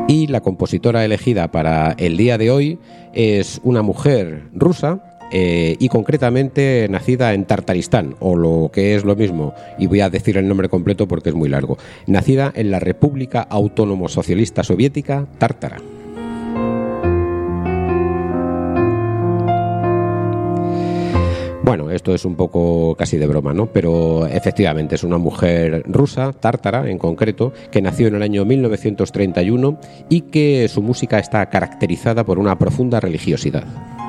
Y la compositora elegida para el día de hoy es una mujer rusa y concretamente nacida en Tartaristán, o lo que es lo mismo, y voy a decir el nombre completo porque es muy largo, nacida en la República Autónoma Socialista Soviética Tártara. Bueno, esto es un poco casi de broma, ¿no? Pero efectivamente es una mujer rusa, tártara en concreto, que nació en el año 1931 y que su música está caracterizada por una profunda religiosidad.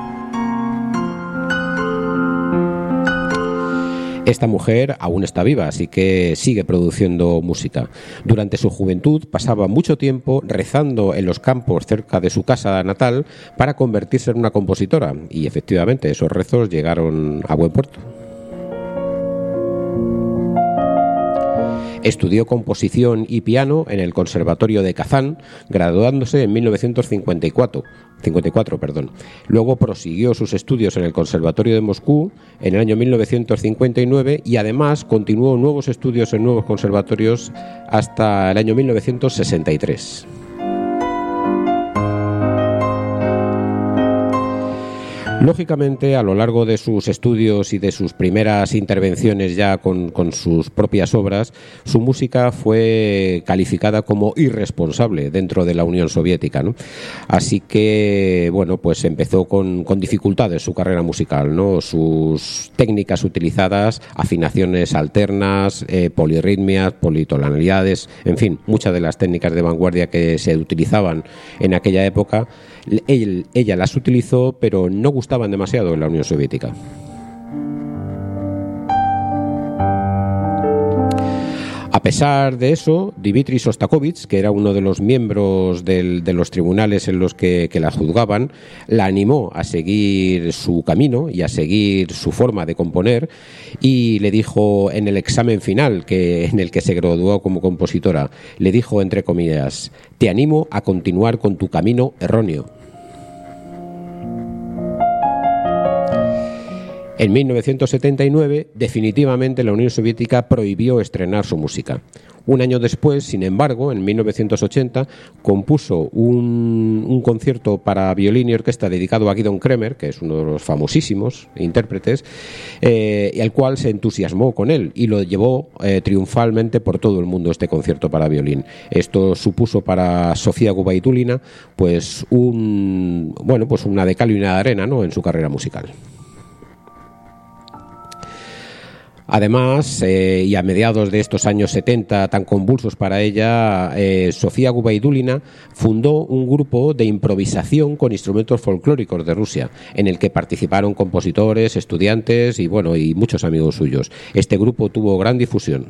Esta mujer aún está viva, así que sigue produciendo música. Durante su juventud pasaba mucho tiempo rezando en los campos cerca de su casa natal para convertirse en una compositora, y efectivamente esos rezos llegaron a buen puerto. Estudió composición y piano en el Conservatorio de Kazán, graduándose en 1954. Luego prosiguió sus estudios en el Conservatorio de Moscú en el año 1959 y además continuó nuevos estudios en nuevos conservatorios hasta el año 1963. Lógicamente, a lo largo de sus estudios y de sus primeras intervenciones ya con sus propias obras, su música fue calificada como irresponsable dentro de la Unión Soviética, ¿no? Así que, bueno, pues empezó con dificultades su carrera musical, ¿no? Sus técnicas utilizadas, afinaciones alternas, polirritmias, politonalidades, en fin, muchas de las técnicas de vanguardia que se utilizaban en aquella época, ella las utilizó, pero no gustaban demasiado en la Unión Soviética. A pesar de eso, Dmitri Shostakovich, que era uno de los miembros de los tribunales en los que la juzgaban, la animó a seguir su camino y a seguir su forma de componer, y le dijo en el examen final en el que se graduó como compositora, le dijo entre comillas: "Te animo a continuar con tu camino erróneo". En 1979, definitivamente la Unión Soviética prohibió estrenar su música. Un año después, sin embargo, en 1980, compuso un concierto para violín y orquesta dedicado a Gidon Kremer, que es uno de los famosísimos intérpretes, y al cual se entusiasmó con él y lo llevó triunfalmente por todo el mundo, este concierto para violín. Esto supuso para Sofía Gubaidulina pues una de cal y una de arena, ¿no?, en su carrera musical. Además, y a mediados de estos años 70 tan convulsos para ella, Sofía Gubaidulina fundó un grupo de improvisación con instrumentos folclóricos de Rusia, en el que participaron compositores, estudiantes y muchos amigos suyos. Este grupo tuvo gran difusión.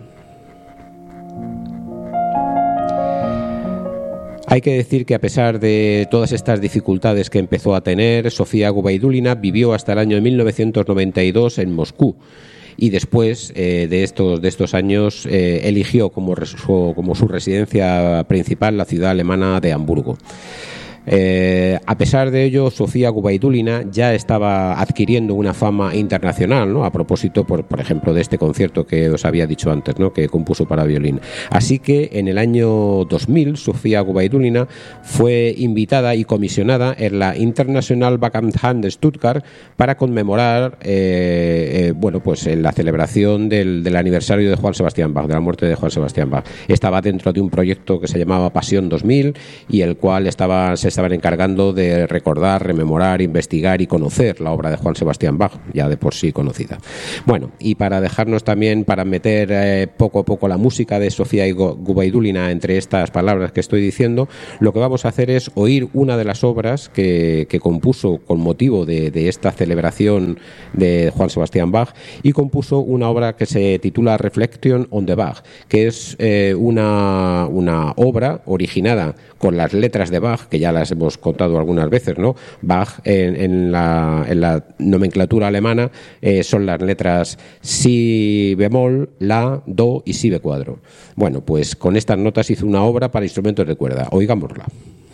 Hay que decir que a pesar de todas estas dificultades que empezó a tener, Sofía Gubaidulina vivió hasta el año 1992 en Moscú. Y después de estos años eligió como su residencia principal la ciudad alemana de Hamburgo. A pesar de ello, Sofía Gubaidulina ya estaba adquiriendo una fama internacional, ¿no?, a propósito, por ejemplo, de este concierto que os había dicho antes, ¿no?, que compuso para violín. Así que en el año 2000, Sofía Gubaidulina fue invitada y comisionada en la International Bacchanten de Stuttgart para conmemorar en la celebración del aniversario de Juan Sebastián Bach, de la muerte de Juan Sebastián Bach. Estaba dentro de un proyecto que se llamaba Pasión 2000 y el cual se estaban encargando de recordar, rememorar, investigar y conocer la obra de Juan Sebastián Bach, ya de por sí conocida. Bueno, y para dejarnos también, para meter poco a poco la música de Sofía Gubaidulina entre estas palabras que estoy diciendo, lo que vamos a hacer es oír una de las obras que compuso con motivo de esta celebración de Juan Sebastián Bach, y compuso una obra que se titula Reflection on the Bach, que es una obra originada con las letras de Bach, que ya las hemos contado algunas veces, ¿no? Bach en la nomenclatura alemana son las letras si bemol, la, do y si be cuadro. Bueno, pues con estas notas hizo una obra para instrumentos de cuerda. Oigámosla.